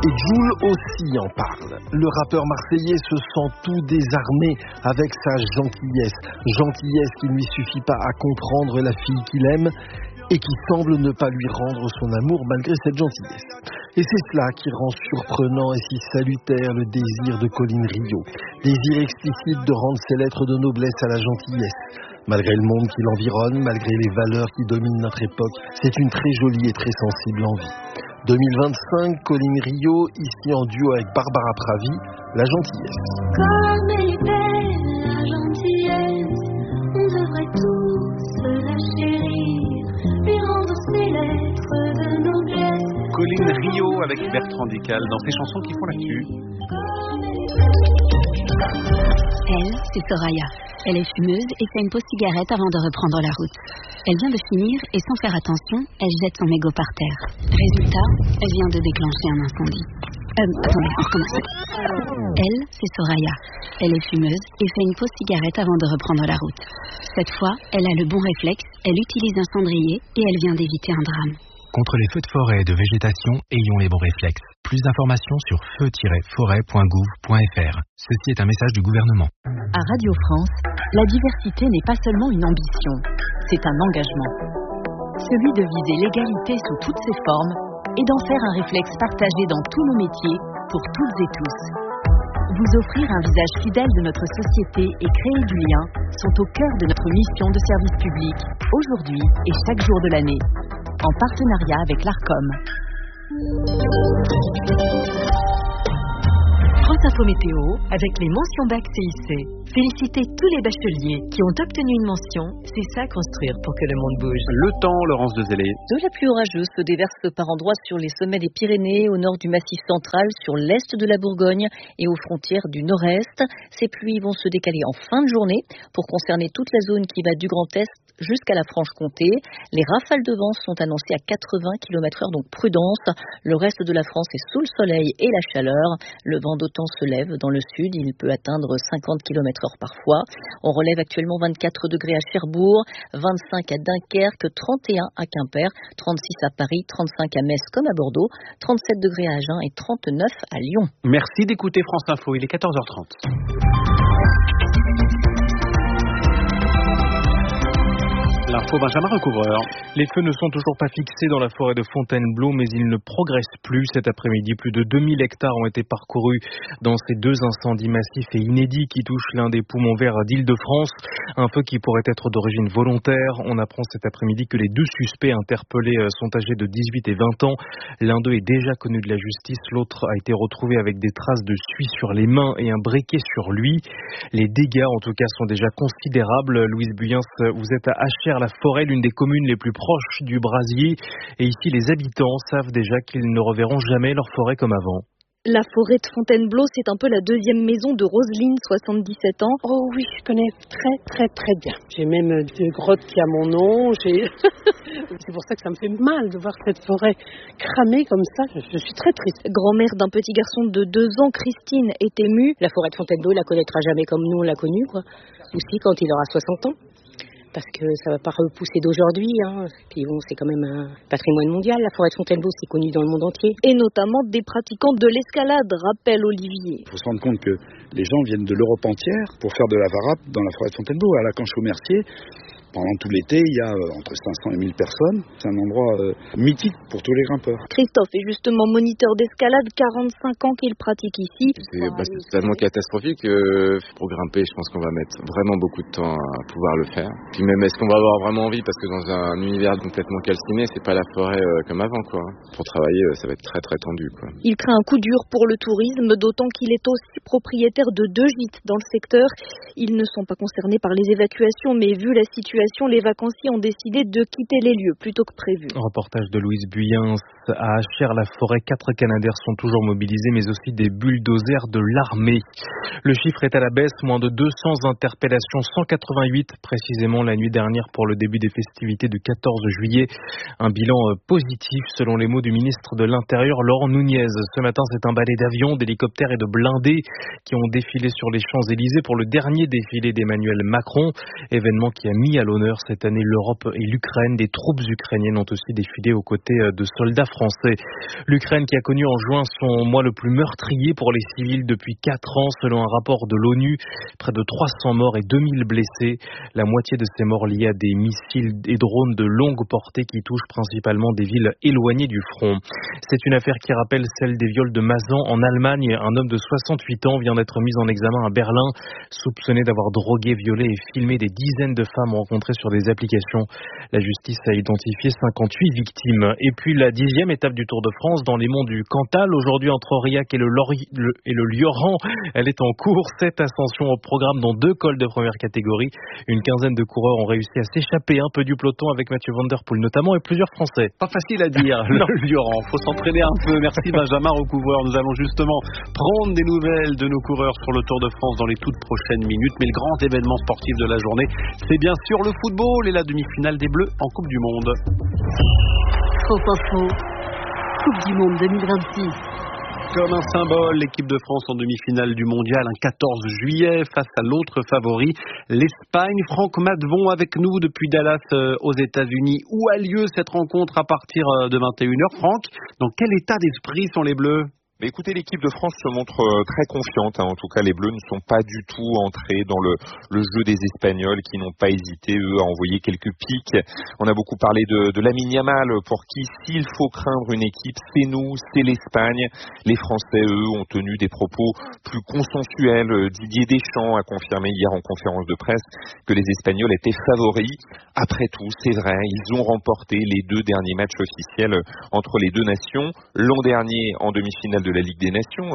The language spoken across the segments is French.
Et Jul aussi en parle. Le rappeur marseillais se sent tout désarmé avec sa gentillesse qui ne lui suffit pas à comprendre la fille qu'il aime et qui semble ne pas lui rendre son amour malgré cette gentillesse. Et c'est cela qui rend surprenant et si salutaire le désir de Colline Rio. Désir explicite de rendre ses lettres de noblesse à la gentillesse. Malgré le monde qui l'environne, malgré les valeurs qui dominent notre époque, c'est une très jolie et très sensible envie. 2025, Colline Rio, ici en duo avec Barbara Pravi, La Gentillesse. Comme elle est belle, la gentillesse, on devrait tous la chérir, lui rendre ses lettres de noblesse. Colline Rio avec Bertrand Dical dans ses chansons qui font l'actu. Elle, c'est Soraya. Elle est fumeuse et fait une pause cigarette avant de reprendre la route. Elle vient de finir et sans faire attention, elle jette son mégot par terre. Résultat, elle vient de déclencher un incendie. Attendez, on recommence. Elle, c'est Soraya. Elle est fumeuse et fait une pause cigarette avant de reprendre la route. Cette fois, elle a le bon réflexe, elle utilise un cendrier et elle vient d'éviter un drame. Contre les feux de forêt et de végétation, ayons les bons réflexes. Plus d'informations sur feu-forêt.gouv.fr. Ceci est un message du gouvernement. À Radio France, la diversité n'est pas seulement une ambition, c'est un engagement. Celui de viser l'égalité sous toutes ses formes et d'en faire un réflexe partagé dans tous nos métiers, pour toutes et tous. Vous offrir un visage fidèle de notre société et créer du lien sont au cœur de notre mission de service public, aujourd'hui et chaque jour de l'année, en partenariat avec l'ARCOM. France Info Météo, avec les mentions bac CIC. Félicitez tous les bacheliers qui ont obtenu une mention, c'est ça construire pour que le monde bouge. Le temps, Laurence Dezellé. De la pluie orageuse se déverse par endroits sur les sommets des Pyrénées, au nord du Massif central, sur l'est de la Bourgogne et aux frontières du nord-est. Ces pluies vont se décaler en fin de journée pour concerner toute la zone qui va du Grand Est jusqu'à la Franche-Comté. Les rafales de vent sont annoncées à 80 km/h, donc prudence. Le reste de la France est sous le soleil et la chaleur. Le vent d'automne se lève dans le sud, il peut atteindre 50 km/h parfois. On relève actuellement 24 degrés à Cherbourg, 25 à Dunkerque, 31 à Quimper, 36 à Paris, 35 à Metz comme à Bordeaux, 37 degrés à Agen et 39 à Lyon. Merci d'écouter France Info, il est 14h30. L'info Benjamin Recouvreur. Les feux ne sont toujours pas fixés dans la forêt de Fontainebleau, mais ils ne progressent plus. Cet après-midi, plus de 2000 hectares ont été parcourus dans ces deux incendies massifs et inédits qui touchent l'un des poumons verts d'Île-de-France. Un feu qui pourrait être d'origine volontaire. On apprend cet après-midi que les deux suspects interpellés sont âgés de 18 et 20 ans. L'un d'eux est déjà connu de la justice. L'autre a été retrouvé avec des traces de suie sur les mains et un briquet sur lui. Les dégâts, en tout cas, sont déjà considérables. Louise Buyens, vous êtes à Achères-la-Forêt, l'une des communes les plus proches du brasier. Et ici, les habitants savent déjà qu'ils ne reverront jamais leur forêt comme avant. La forêt de Fontainebleau, c'est un peu la deuxième maison de Roselyne, 77 ans. Oh oui, je connais très bien. J'ai même une grotte qui a mon nom. C'est pour ça que ça me fait mal de voir cette forêt cramée comme ça. Je suis très triste. Grand-mère d'un petit garçon de 2 ans, Christine, est émue. La forêt de Fontainebleau, il la connaîtra jamais comme nous on l'a connue, quoi. Aussi quand il aura 60 ans. Parce que ça va pas repousser d'aujourd'hui, hein. Puis bon, c'est quand même un patrimoine mondial. La forêt de Fontainebleau, c'est connu dans le monde entier. Et notamment des pratiquants de l'escalade, rappelle Olivier. Il faut se rendre compte que les gens viennent de l'Europe entière pour faire de la varap dans la forêt de Fontainebleau. À la Canche-au-Mercier, pendant tout l'été, il y a entre 500 et 1000 personnes. C'est un endroit mythique pour tous les grimpeurs. Christophe est justement moniteur d'escalade, 45 ans qu'il pratique ici. C'est tellement catastrophique. Pour grimper, je pense qu'on va mettre vraiment beaucoup de temps à pouvoir le faire. Puis même, est-ce qu'on va avoir vraiment envie? Parce que dans un univers complètement calciné, c'est pas la forêt comme avant, quoi. Pour travailler, ça va être très très tendu, quoi. Il craint un coup dur pour le tourisme, d'autant qu'il est aussi propriétaire de 2 gîtes dans le secteur. Ils ne sont pas concernés par les évacuations, mais vu la situation, les vacanciers ont décidé de quitter les lieux plutôt que prévu. Reportage de Louise Buyens. À Achères-la-Forêt, 4 Canadaires sont toujours mobilisés, mais aussi des bulldozers de l'armée. Le chiffre est à la baisse, moins de 200 interpellations, 188 précisément la nuit dernière pour le début des festivités du 14 juillet. Un bilan positif selon les mots du ministre de l'Intérieur, Laurent Nunez. Ce matin, c'est un balai d'avions, d'hélicoptères et de blindés qui ont défilé sur les Champs-Élysées pour le dernier défilé d'Emmanuel Macron, événement qui a mis à l'honneur l'honneur cette année l'Europe et l'Ukraine. Des troupes ukrainiennes ont aussi défilé aux côtés de soldats français. L'Ukraine qui a connu en juin son mois le plus meurtrier pour les civils depuis 4 ans, selon un rapport de l'ONU. Près de 300 morts et 2000 blessés. La moitié de ces morts liés à des missiles et drones de longue portée qui touchent principalement des villes éloignées du front. C'est une affaire qui rappelle celle des viols de Mazan en Allemagne. Un homme de 68 ans vient d'être mis en examen à Berlin, soupçonné d'avoir drogué, violé et filmé des dizaines de femmes rencontrées sur des applications. La justice a identifié 58 victimes. Et puis la 10e étape du Tour de France dans les monts du Cantal, aujourd'hui entre Aurillac et le Lioran. Elle est en cours, cette ascension au programme dans 2 cols de première catégorie. Une quinzaine de coureurs ont réussi à s'échapper un peu du peloton avec Mathieu Van Der Poel notamment et plusieurs Français. Pas facile à dire, le Lioran. Faut s'entraîner un peu. Merci Benjamin Recouvreur. Nous allons justement prendre des nouvelles de nos coureurs sur le Tour de France dans les toutes prochaines minutes. Mais le grand événement sportif de la journée, c'est bien sûr le football et la demi-finale des Bleus en Coupe du Monde. Faux, pas faux. Coupe du Monde 2026. Comme un symbole, l'équipe de France en demi-finale du mondial, un 14 juillet, face à l'autre favori, l'Espagne. Franck Madvon avec nous depuis Dallas aux États-Unis. Où a lieu cette rencontre à partir de 21h? Franck, dans quel état d'esprit sont les Bleus? Mais écoutez, l'équipe de France se montre très confiante. En tout cas, les Bleus ne sont pas du tout entrés dans le jeu des Espagnols qui n'ont pas hésité, eux, à envoyer quelques piques. On a beaucoup parlé de Lamine Yamal, pour qui, s'il faut craindre une équipe, c'est nous, c'est l'Espagne. Les Français, eux, ont tenu des propos plus consensuels. Didier Deschamps a confirmé hier en conférence de presse que les Espagnols étaient favoris. Après tout, c'est vrai, ils ont remporté les 2 derniers matchs officiels entre les 2 nations. L'an dernier, en demi-finale de la Ligue des Nations,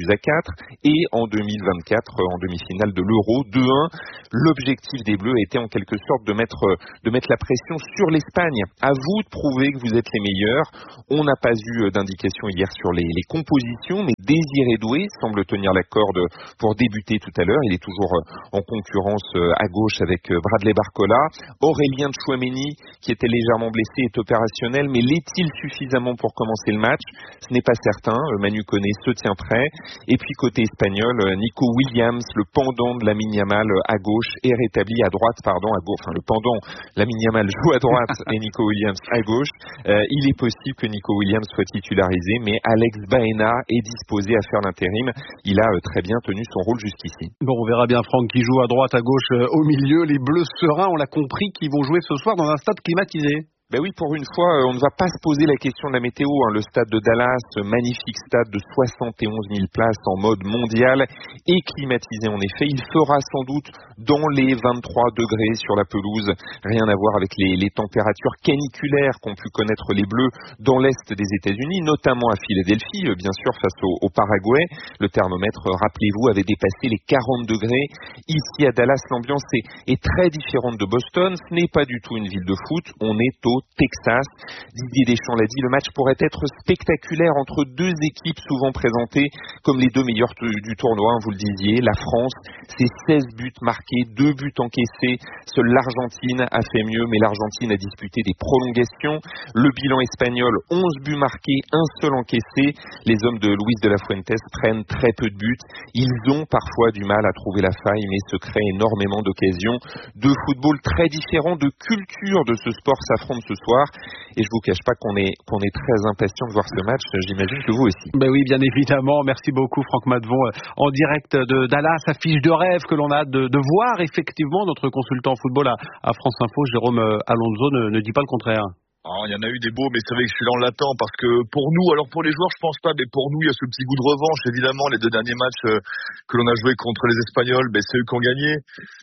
5-4, et en 2024, en demi-finale de l'Euro, 2-1. L'objectif des Bleus était en quelque sorte de mettre la pression sur l'Espagne. À vous de prouver que vous êtes les meilleurs. On n'a pas eu d'indication hier sur les compositions, mais Désiré Doué semble tenir la corde pour débuter tout à l'heure. Il est toujours en concurrence à gauche avec Bradley Barcola. Aurélien Tchouaméni, qui était légèrement blessé, est opérationnel, mais l'est-il suffisamment pour commencer le match? Ce n'est pas certain. Manu Koné se tient prêt. Et puis côté espagnol, Nico Williams, le pendant de Lamine Yamal à gauche, est rétabli à droite, le pendant, Lamine Yamal joue à droite et Nico Williams à gauche. Il est possible que Nico Williams soit titularisé, mais Alex Baena est disposé à faire l'intérim. Il a très bien tenu son rôle jusqu'ici. Bon, on verra bien Franck qui joue à droite, à gauche, au milieu. Les Bleus sereins, on l'a compris, qui vont jouer ce soir dans un stade climatisé. Ben oui, pour une fois, on ne va pas se poser la question de la météo. Le stade de Dallas, magnifique stade de 71 000 places en mode mondial et climatisé en effet. Il fera sans doute dans les 23 degrés sur la pelouse. Rien à voir avec les températures caniculaires qu'ont pu connaître les Bleus dans l'est des États-Unis, notamment à Philadelphie, bien sûr, face au Paraguay. Le thermomètre, rappelez-vous, avait dépassé les 40 degrés. Ici à Dallas, l'ambiance est très différente de Boston. Ce n'est pas du tout une ville de foot. On est au Texas. Didier Deschamps l'a dit, le match pourrait être spectaculaire entre 2 équipes souvent présentées comme les 2 meilleures du tournoi, vous le disiez. La France, c'est 16 buts marqués, 2 buts encaissés. Seule l'Argentine a fait mieux, mais l'Argentine a disputé des prolongations. Le bilan espagnol, 11 buts marqués, 1 seul encaissé. Les hommes de Luis de la Fuentes prennent très peu de buts. Ils ont parfois du mal à trouver la faille, mais se créent énormément d'occasions. De football très différent, de culture de ce sport s'affrontent ce soir, et je vous cache pas qu'on est très impatient de voir ce match. J'imagine que vous aussi. Ben oui, bien évidemment. Merci beaucoup Franck Madvon en direct de Dallas, affiche de rêve que l'on a de voir effectivement. Notre consultant football à France Info, Jérôme Alonso, ne dit pas le contraire. Il y en a eu des beaux, mais c'est vrai que celui-là on l'attend parce que pour nous, alors pour les joueurs je pense pas, mais pour nous il y a ce petit goût de revanche évidemment. Les 2 derniers matchs que l'on a joués contre les Espagnols, c'est eux qui ont gagné.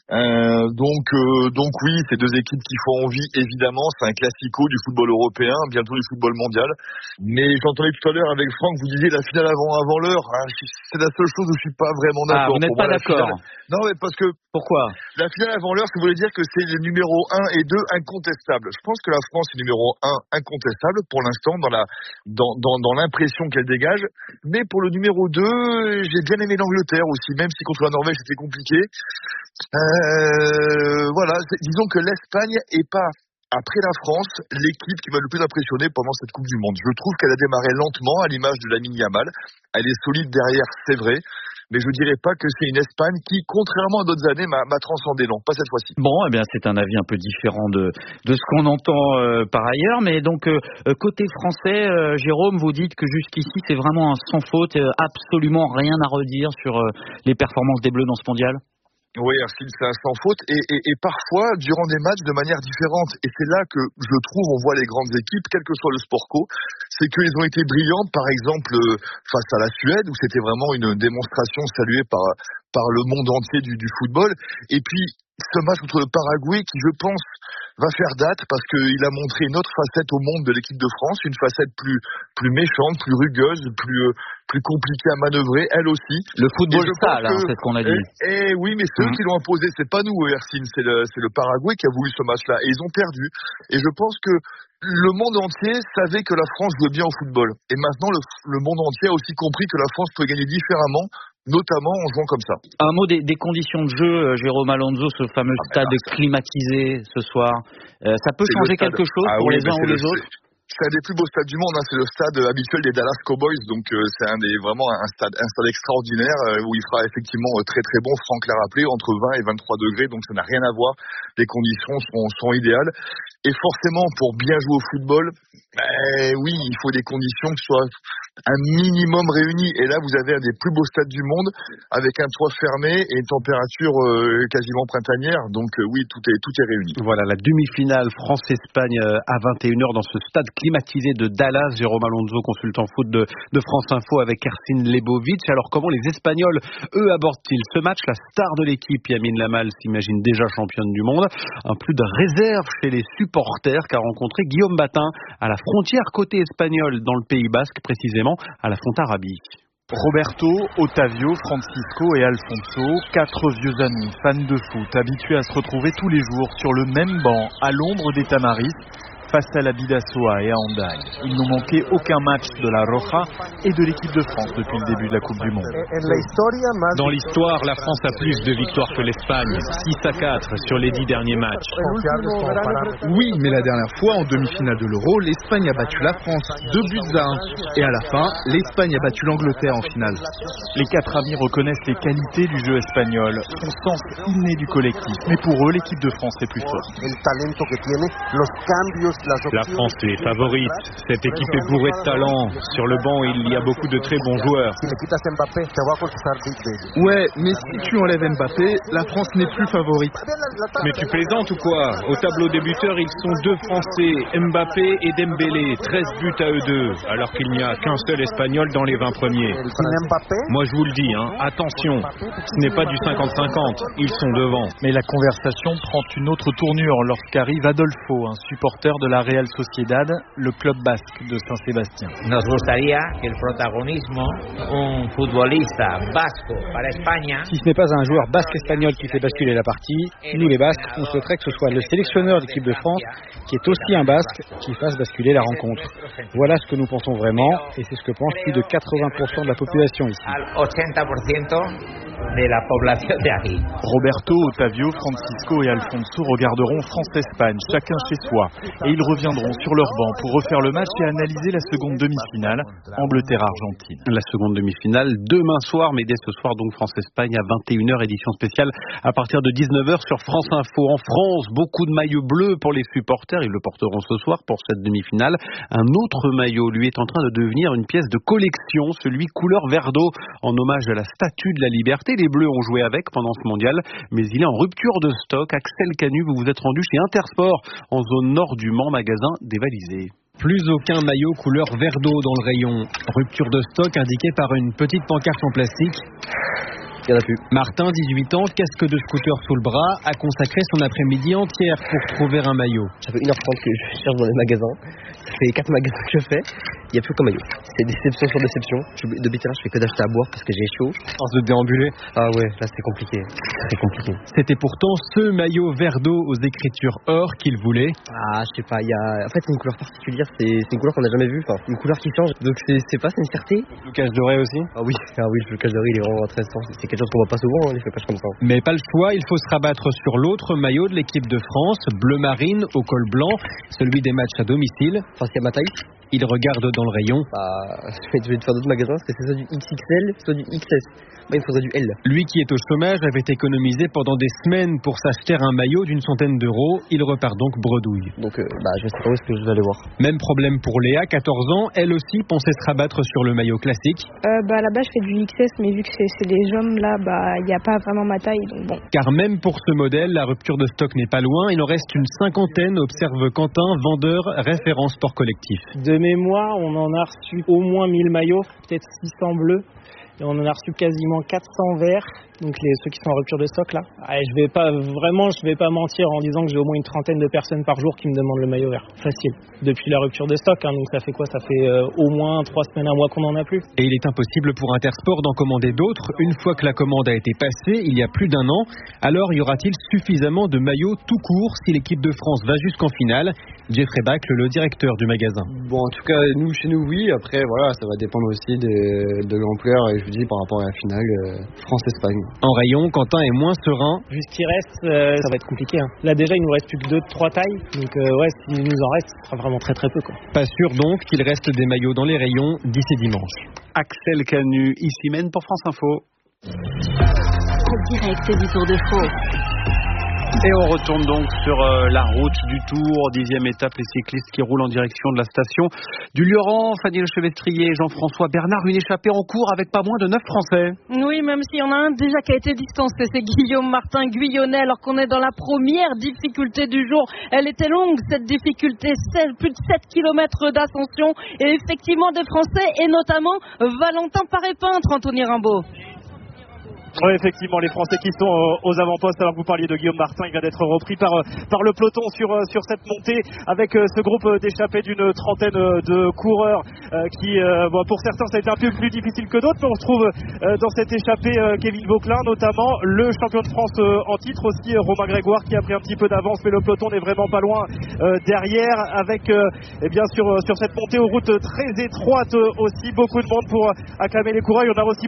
Donc oui, c'est 2 équipes qui font envie évidemment. C'est un classico du football européen, bientôt du football mondial. Mais j'entendais tout à l'heure avec Franck, vous disiez la finale avant l'heure. C'est la seule chose où je suis pas vraiment d'accord. Vous n'êtes pas d'accord? Non, mais parce que pourquoi? La finale avant l'heure, ça voulait dire que c'est les numéros 1 et 2 incontestables. Je pense que la France est numéro 1 incontestable pour l'instant dans l'impression qu'elle dégage. Mais pour le numéro 2, j'ai bien aimé l'Angleterre aussi, même si contre la Norvège c'était compliqué. Disons que l'Espagne est pas, après la France, l'équipe qui m'a le plus impressionné pendant cette Coupe du Monde. Je trouve qu'elle a démarré lentement, à l'image de Lamine Yamal. Elle est solide derrière, c'est vrai. mais je dirais pas que c'est une Espagne qui, contrairement à d'autres années, m'a transcendé. Non, pas cette fois-ci. Bon, eh bien, c'est un avis un peu différent de ce qu'on entend par ailleurs, mais donc côté français, Jérôme, vous dites que jusqu'ici c'est vraiment un sans faute, absolument rien à redire sur les performances des Bleus dans ce mondial. Oui, Erskine, c'est un sans faute et parfois, durant des matchs, de manière différente. Et c'est là que, je trouve, on voit les grandes équipes, quel que soit le sport co, c'est qu'ils ont été brillantes, par exemple, face à la Suède, où c'était vraiment une démonstration saluée par le monde entier du football. Et puis, ce match contre le Paraguay, qui, je pense, va faire date parce qu'il a montré une autre facette au monde de l'équipe de France, une facette plus méchante, plus rugueuse, plus compliquée à manœuvrer, elle aussi. Le football sale, c'est ce qu'on a dit. Et oui, mais c'est eux qui l'ont imposé, c'est pas nous, Ercine, c'est le Paraguay qui a voulu ce match-là, et ils ont perdu. Et je pense que le monde entier savait que la France jouait bien au football. Et maintenant, le monde entier a aussi compris que la France pouvait gagner différemment, notamment en jouant comme ça. Un mot des conditions de jeu, Jérôme Alonso, ce fameux stade climatisé ce soir. Ça peut changer quelque chose pour les uns ou les autres? C'est un des plus beaux stades du monde, hein. C'est le stade habituel des Dallas Cowboys, donc c'est vraiment un stade extraordinaire où il fera effectivement très très bon. Franck l'a rappelé, entre 20 et 23 degrés, donc ça n'a rien à voir. Les conditions sont idéales. Et forcément, pour bien jouer au football, oui, il faut des conditions qui soient un minimum réunies. Et là, vous avez un des plus beaux stades du monde, avec un toit fermé et une température quasiment printanière. Donc oui, tout est réuni. Voilà, la demi-finale France-Espagne à 21h dans ce stade climatisé de Dallas. Jérôme Alonso, consultant foot de France Info avec Ercine Lebovic. Alors comment les Espagnols, eux, abordent-ils ce match? La star de l'équipe, Yamine Lamal, s'imagine déjà championne du monde. Un plus de réserve chez les supporters qu'a rencontré Guillaume Batin à la frontière côté espagnol dans le Pays Basque, précisément à la Fontarabie. Roberto, Otavio, Francisco et Alfonso, 4 vieux amis, fans de foot, habitués à se retrouver tous les jours sur le même banc à l'ombre des Tamaris, face à la Bidasoa et à Hendaye. Ils n'ont manqué aucun match de la Roja et de l'équipe de France depuis le début de la Coupe du Monde. Dans l'histoire, la France a plus de victoires que l'Espagne, 6-4 sur les 10 derniers matchs. Oui, mais la dernière fois, en demi-finale de l'Euro, l'Espagne a battu la France 2-1. Et à la fin, l'Espagne a battu l'Angleterre en finale. Les 4 amis reconnaissent les qualités du jeu espagnol, son sens inné du collectif. Mais pour eux, l'équipe de France est plus forte. La France est favorite. Cette équipe est bourrée de talent. Sur le banc, il y a beaucoup de très bons joueurs. Ouais, mais si tu enlèves Mbappé, la France n'est plus favorite. Mais tu plaisantes ou quoi? Au tableau des buteurs, ils sont 2 Français, Mbappé et Dembélé. 13 buts à eux deux, alors qu'il n'y a qu'un seul Espagnol dans les 20 premiers. Moi, je vous le dis, attention, ce n'est pas du 50-50. Ils sont devant. Mais la conversation prend une autre tournure lorsqu'arrive Adolfo, un supporter de la Real Sociedad, le club basque de Saint-Sébastien. Nos gustaría que el protagonismo, un futbolista vasco para España. Si ce n'est pas un joueur basque espagnol qui fait basculer la partie, nous les Basques, on souhaiterait que ce soit le sélectionneur d'équipe de France, qui est aussi un Basque, qui fasse basculer la rencontre. Voilà ce que nous pensons vraiment, et c'est ce que pense plus de 80% de la population ici. Al 80% de la población de aquí. Roberto, Otavio, Francisco et Alfonso regarderont France-Espagne, chacun chez soi, et ils reviendront sur leur banc pour refaire le match et analyser la seconde demi-finale, Angleterre-Argentine. La seconde demi-finale, demain soir, mais dès ce soir, donc France-Espagne à 21h, édition spéciale à partir de 19h sur France Info. En France, beaucoup de maillots bleus pour les supporters, ils le porteront ce soir pour cette demi-finale. Un autre maillot, lui, est en train de devenir une pièce de collection, celui couleur vert d'eau, en hommage à la Statue de la Liberté. Les Bleus ont joué avec pendant ce mondial, mais il est en rupture de stock. Axel Canu, vous vous êtes rendu chez Intersport, en zone nord du Mans, magasin dévalisé. Plus aucun maillot couleur vert d'eau dans le rayon. Rupture de stock indiquée par une petite pancarte en plastique. Il n'y en a plus. Martin, 18 ans, casque de scooter sous le bras, a consacré son après-midi entière pour trouver un maillot. Ça fait 1h30 que je cherche dans les magasins. Ça fait 4 magasins que je fais. Il n'y a plus qu'un maillot. C'est déception sur déception. Depuis tout à l'heure, je fais que d'acheter à boire parce que j'ai chaud. Force de déambuler. Ah ouais, là c'est compliqué. C'est compliqué. C'était pourtant ce maillot vert d'eau aux écritures or qu'il voulait. Ah, je sais pas, en fait c'est une couleur particulière, c'est une couleur qu'on n'a jamais vue, enfin une couleur qui change. Donc c'est une fierté. Le flocage doré aussi. Ah oui, le flocage doré il est vraiment intéressant. C'est quelque chose qu'on voit pas souvent, les flocages comme ça. Mais pas le choix, il faut se rabattre sur l'autre maillot de l'équipe de France, bleu marine au col blanc, celui des matchs à domicile. Face à ma taille. Il regarde dans le rayon. Je vais te faire d'autres magasins parce que c'est soit du XXL, soit du XS. Moi, il me faudrait du L. Lui qui est au chômage avait économisé pendant des semaines pour s'acheter un maillot d'une centaine d'euros. Il repart donc bredouille. Donc je sais pas où est-ce que je vais aller voir. Même problème pour Léa, 14 ans. Elle aussi pensait se rabattre sur le maillot classique. Là-bas, je fais du XS, mais vu que c'est des hommes, là, il n'y a pas vraiment ma taille. Donc bon. Car même pour ce modèle, la rupture de stock n'est pas loin. Il en reste une cinquantaine, observe Quentin, vendeur référent sport collectif. De mémoire, on en a reçu au moins 1000 maillots, peut-être 600 bleus. Et on en a reçu quasiment 400 verts, donc ceux qui sont en rupture de stock là. Je vais pas mentir en disant que j'ai au moins une trentaine de personnes par jour qui me demandent le maillot vert. Facile. Depuis la rupture de stock, donc ça fait quoi? Ça fait au moins 3 semaines, un mois qu'on en a plus. Et il est impossible pour Intersport d'en commander d'autres. Une fois que la commande a été passée, il y a plus d'un an, alors y aura-t-il suffisamment de maillots tout court si l'équipe de France va jusqu'en finale? Jeffrey Bacle, le directeur du magasin. Bon, en tout cas, chez nous, oui. Après, voilà, ça va dépendre aussi de l'ampleur. Et je vous dis, par rapport à la finale, France-Espagne. En rayon, Quentin est moins serein. Vu ce qui reste, ça va être compliqué. Là, déjà, il nous reste plus que 2-3 tailles. Donc, s'il nous en reste, ce sera vraiment très très peu, quoi. Pas sûr donc qu'il reste des maillots dans les rayons d'ici dimanche. Axel Canu, ici mène pour France Info. En direct du Tour de France. Et on retourne donc sur la route du Tour, 10e étape, les cyclistes qui roulent en direction de la station du Lioran. Fanny Lechevestrier, Jean-François Bernard, une échappée en cours avec pas moins de 9 Français. Oui, même s'il y en a un déjà qui a été distancé, c'est Guillaume Martin Guyonnet, alors qu'on est dans la première difficulté du jour. Elle était longue, cette difficulté, plus de 7 km d'ascension. Et effectivement des Français, et notamment Valentin Paré-Peintre, Anthony Rimbaud. Oui, effectivement, les Français qui sont aux avant-postes. Alors que vous parliez de Guillaume Martin, il vient d'être repris par le peloton sur cette montée avec ce groupe d'échappés d'une trentaine de coureurs qui, pour certains, ça a été un peu plus difficile que d'autres. Mais on retrouve dans cette échappée Kevin Vauquelin, notamment le champion de France en titre, aussi Romain Grégoire qui a pris un petit peu d'avance, mais le peloton n'est vraiment pas loin derrière, avec sur cette montée aux routes très étroites aussi beaucoup de monde pour acclamer les coureurs. Il y en a aussi